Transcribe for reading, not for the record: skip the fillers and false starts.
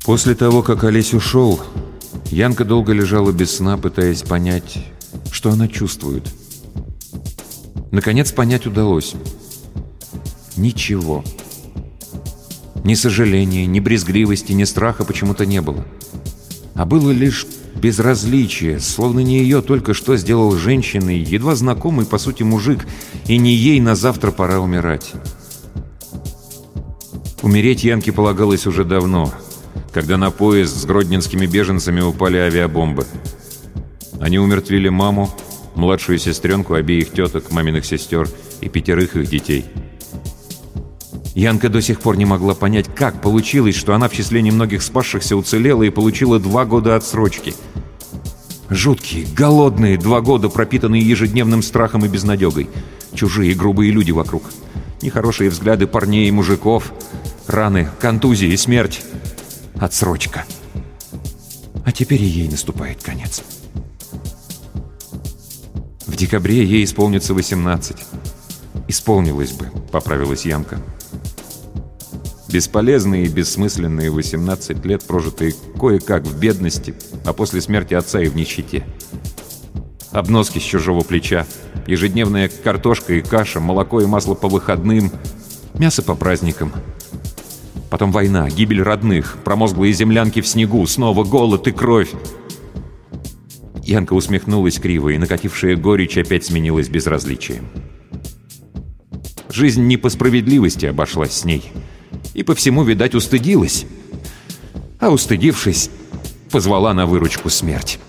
После того, как Олесь ушел, Янка долго лежала без сна, пытаясь понять, что она чувствует. Наконец понять удалось. Ничего. Ни сожаления, ни брезгливости, ни страха почему-то не было. А было лишь безразличие, словно не ее только что сделал женщиной, едва знакомый, по сути, мужик, и не ей на завтра пора умирать. Умереть Янке полагалось уже давно, когда на поезд с гродненскими беженцами упали авиабомбы. Они умертвили маму, младшую сестренку, обеих теток, маминых сестер и 5 их детей. Янка до сих пор не могла понять, как получилось, что она в числе немногих спасшихся уцелела и получила 2 года отсрочки. Жуткие, голодные 2 года, пропитанные ежедневным страхом и безнадегой. Чужие грубые люди вокруг. Нехорошие взгляды парней и мужиков. Раны, контузии, смерть. Отсрочка. А теперь и ей наступает конец. В декабре ей исполнится 18. Исполнилось бы, поправилась Янка. Бесполезные и бессмысленные 18 лет, прожитые кое-как в бедности, а после смерти отца и в нищете. Обноски с чужого плеча, ежедневная картошка и каша, молоко и масло по выходным, мясо по праздникам. Потом война, гибель родных, промозглые землянки в снегу, снова голод и кровь. Янка усмехнулась криво, и накатившая горечь опять сменилась безразличием. Жизнь не по справедливости обошлась с ней. И по всему, видать, устыдилась. А устыдившись, позвала на выручку смерть.